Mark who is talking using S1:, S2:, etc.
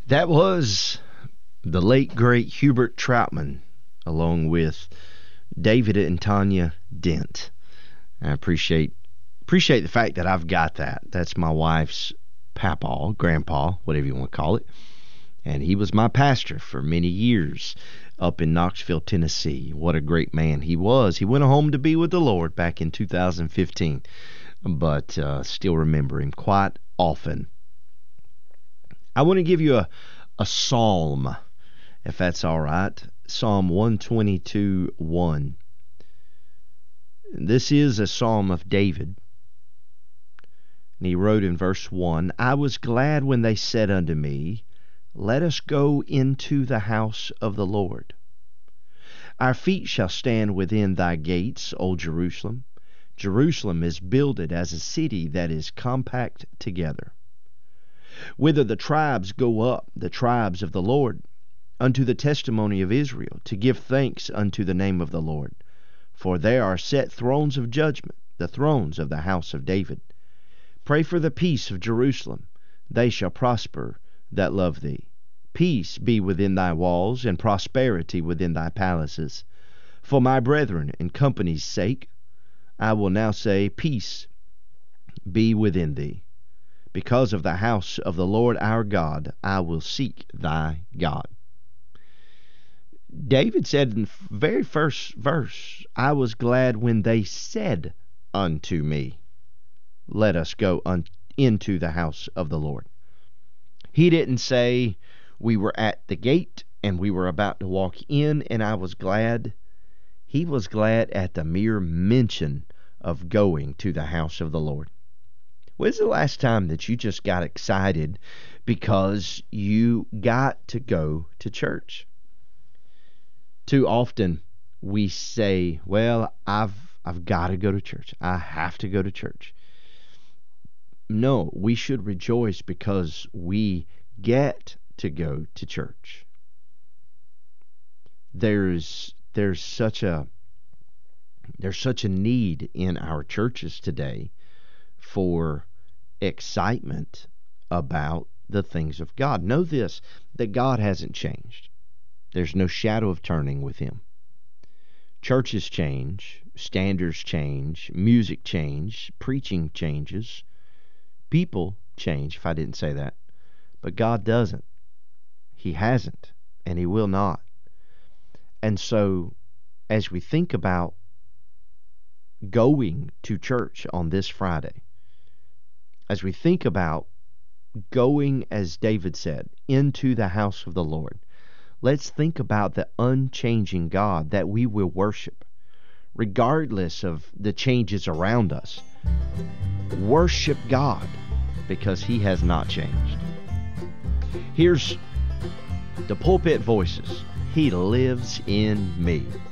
S1: That was the late, great Hubert Troutman, along with David and Tanya Dent. I appreciate the fact that I've got that. That's my wife's papaw, grandpa, whatever you want to call it. And he was my pastor for many years up in Knoxville, Tennessee. What a great man he was. He went home to be with the Lord back in 2015, but still remember him quite often. I want to give you a psalm, if that's all right. Psalm 122:1. This is a psalm of David. And he wrote in verse 1, I was glad when they said unto me, Let us go into the house of the Lord. Our feet shall stand within thy gates, O Jerusalem. Jerusalem is builded as a city that is compact together. Whither the tribes go up, the tribes of the Lord, unto the testimony of Israel, to give thanks unto the name of the Lord. For there are set thrones of judgment, the thrones of the house of David. Pray for the peace of Jerusalem. They shall prosper that love thee. Peace be within thy walls, and prosperity within thy palaces. For my brethren and company's sake, I will now say, Peace be within thee. Because of the house of the Lord our God, I will seek thy God. David said in the very first verse, I was glad when they said unto me, Let us go into the house of the Lord. He didn't say we were at the gate and we were about to walk in and I was glad. He was glad at the mere mention of going to the house of the Lord. When's the last time that you just got excited because you got to go to church? Too often we say, well, I've got to go to church. I have to go to church. No, we should rejoice because we get to go to church. There's such a need in our churches today for excitement about the things of God. Know this, that God hasn't changed. There's no shadow of turning with him. Churches change, standards change, music change, preaching changes, people change, if I didn't say that. But God doesn't. He hasn't, and he will not. And so, as we think about going to church on this Friday, as we think about going, as David said, into the house of the Lord, let's think about the unchanging God that we will worship, regardless of the changes around us. Worship God, because he has not changed. Here's the Pulpit Voices. He lives in me.